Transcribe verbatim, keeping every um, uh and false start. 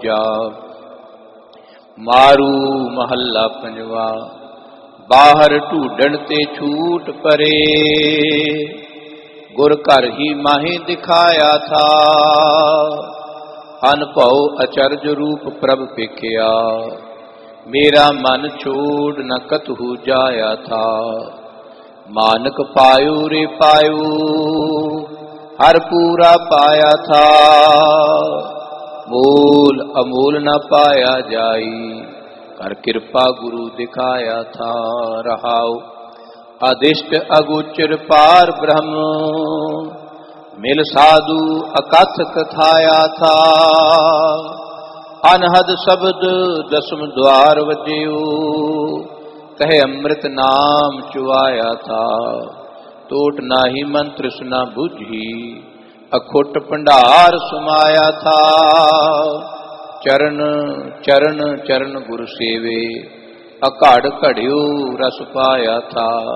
दूजा। मारू महला पंजवा। बाहर ढूंढण ते छूट परे, गुर घर ही माही दिखाया था। अनभव अचरज रूप प्रभ पेखिया, मेरा मन छोड़ न कतहु जाया था। मानक पायो रे पायो, हर पूरा पाया था। मोल अमोल न पाया जाई, कर कृपा गुरु दिखाया था। रहाओ अदिष्ट अगोचर पार ब्रह्म, मिल साधु अकथ कथाया था। अनहद शब्द दसम द्वार वज्यो, कहे अमृत नाम चुआया था। टोट नाही मंत्र सुना बुझी, अखुट भंडार सुमाया था। चरण चरण चरण गुरु सेवे, अकाड़ घड़ियो रस पाया था।